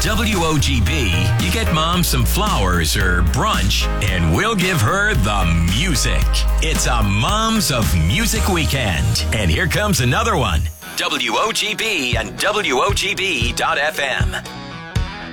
WOGB, you get Mom some flowers or brunch, and we'll give her the music. It's a Moms of Music weekend. And here comes another one. WOGB and WOGB.FM.